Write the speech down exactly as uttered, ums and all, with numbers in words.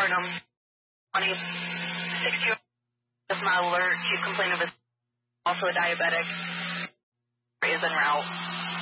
postpartum twenty-six-year-old does not alert. She's complaining of a, also a diabetic is en route.